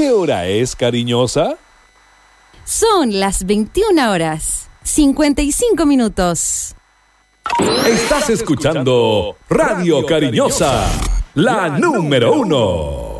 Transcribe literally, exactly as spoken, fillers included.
¿Qué hora es, cariñosa? Son las veintiuna horas, cincuenta y cinco minutos. Estás escuchando Radio Cariñosa, la número uno.